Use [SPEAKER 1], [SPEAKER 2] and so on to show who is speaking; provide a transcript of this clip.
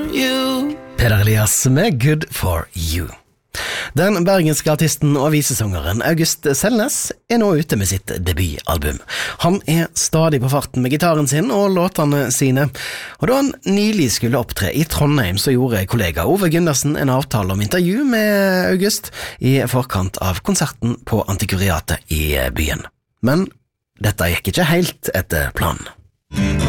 [SPEAKER 1] you.
[SPEAKER 2] Peder Elias med Good for You. Den bergenske artisten og visesangeren August Selnes nå ute med sitt debutalbum. Han stadig på farten med gitaren sin og låtene sine, og da han nylig skulle opptre i Trondheim, så gjorde kollega Ove Gundersen en avtale om intervju med August i forkant av konserten på Antikvariatet i byen. Men dette gikk ikke helt etter planen.